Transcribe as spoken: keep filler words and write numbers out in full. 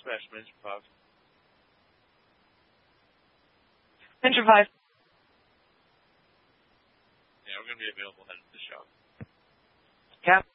smash Miniature five. Miniature five. Yeah, we're going to be available ahead of the show. Cap.